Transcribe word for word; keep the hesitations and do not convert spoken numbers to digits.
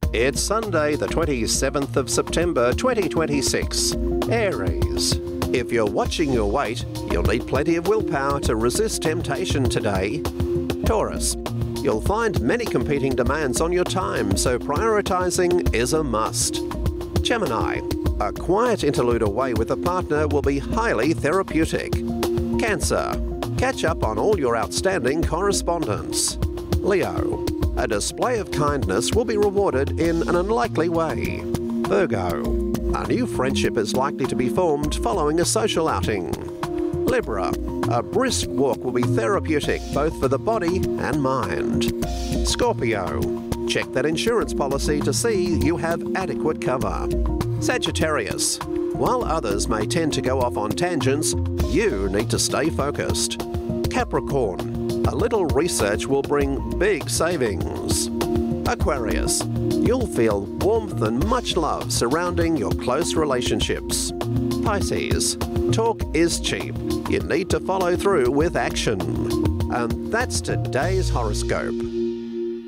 It's Sunday, the twenty-seventh of September twenty twenty-six. Aries. If you're watching your weight, you'll need plenty of willpower to resist temptation today. Taurus. You'll find many competing demands on your time, so prioritising is a must. Gemini. A quiet interlude away with a partner will be highly therapeutic. Cancer. Catch up on all your outstanding correspondence. Leo. A display of kindness will be rewarded in an unlikely way. Virgo. A new friendship is likely to be formed following a social outing. Libra. A brisk walk will be therapeutic both for the body and mind. Scorpio. Check that insurance policy to see you have adequate cover. Sagittarius. While others may tend to go off on tangents, you need to stay focused. Capricorn. A little research will bring big savings. Aquarius. You'll feel warmth and much love surrounding your close relationships. Pisces. Talk is cheap. You need to follow through with action. And that's today's horoscope.